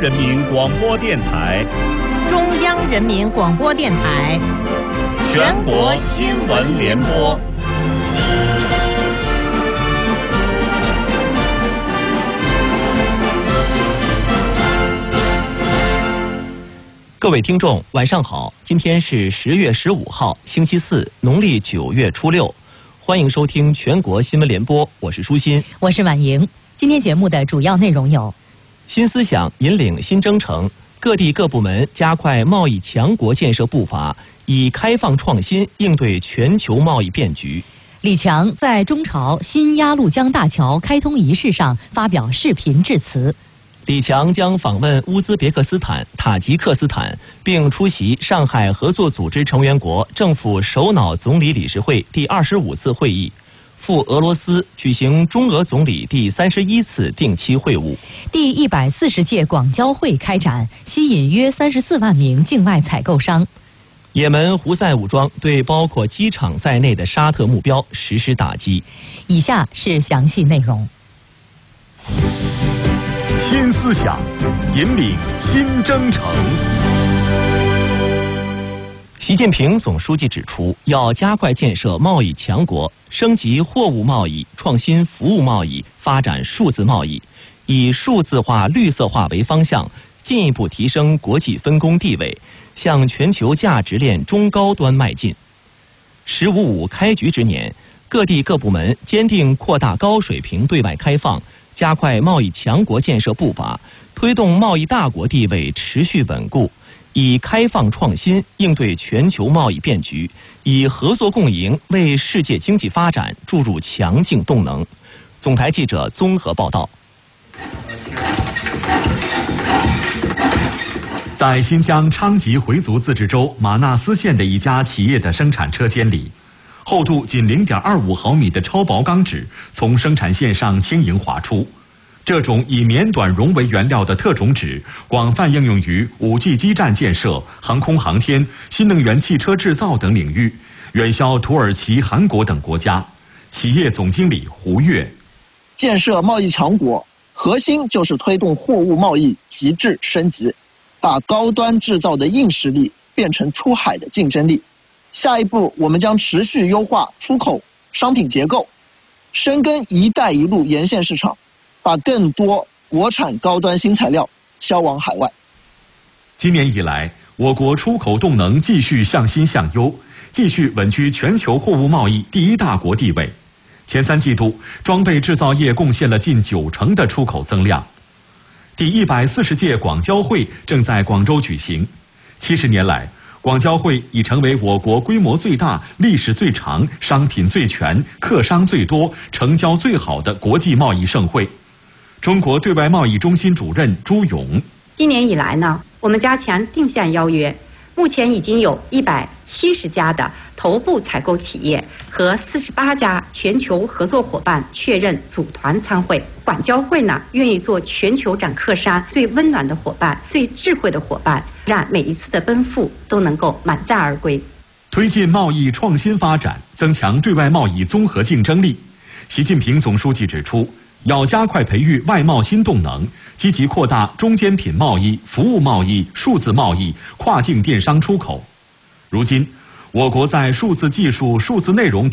人民广播电台、 中央人民广播电台全国新闻联播。 各位听众，晚上好！今天是10月15号，星期四，农历9月初6。欢迎收听全国新闻联播，我是舒心， 我是婉莹。今天节目的主要内容有： 新思想引领新征程，各地各部门加快贸易强国建设步伐，以开放创新应对全球贸易变局。 李强在中朝新鸭绿江大桥开通仪式上发表视频致辞。 李强将访问乌兹别克斯坦、塔吉克斯坦，并出席上海合作组织成员国政府首脑总理理事会第25次会议，赴俄罗斯举行中俄总理第31次定期会晤。 第140届广交会开展，吸引约34万名境外采购商。 也门胡塞武装对包括机场在内的沙特目标实施打击。 以下是详细内容。 新思想引领新征程。 习近平总书记指出，要加快建设贸易强国，升级货物贸易、创新服务贸易，发展数字贸易，以数字化、绿色化为方向，进一步提升国际分工地位，向全球价值链中高端迈进。“15+5”开局之年，各地各部门坚定扩大高水平对外开放，加快贸易强国建设步伐，推动贸易大国地位持续稳固，以开放创新应对全球贸易变局，以合作共赢为世界经济发展注入强劲动能。总台记者综合报道。 在新疆昌吉回族自治州玛纳斯县的一家企业的生产车间里，厚度仅0.25毫米的超薄钢纸从生产线上轻盈滑出。这种以棉短绒为原料的特种纸广泛应用于5G 基站建设、航空航天、新能源汽车制造等领域，远销土耳其、韩国等国家。企业总经理胡越： 建设贸易强国，核心就是推动货物贸易极致升级，把高端制造的硬实力变成出海的竞争力。下一步，我们将持续优化出口商品结构，深耕“一带一路”沿线市场，把更多国产高端新材料销往海外。 今年以来，我国出口动能继续向新向优，继续稳居全球货物贸易第一大国地位。前3季度，装备制造业贡献了近90%的出口增量。第140届广交会正在广州举行。70年来，广交会已成为我国规模最大、历史最长、商品最全、客商最多、成交最好的国际贸易盛会。中国对外贸易中心主任朱勇： 今年以来呢，我们加强定向邀约，目前已经有170家的头部采购企业和48家全球合作伙伴确认组团参会。广交会呢，愿意做全球展客商最温暖的伙伴、最智慧的伙伴，让每一次的奔赴都能够满载而归。 推进贸易创新发展，增强对外贸易综合竞争力。习近平总书记指出，要加快培育外贸新动能，积极扩大中间品贸易、服务贸易、数字贸易、跨境电商出口。如今，我国在数字技术、数字内容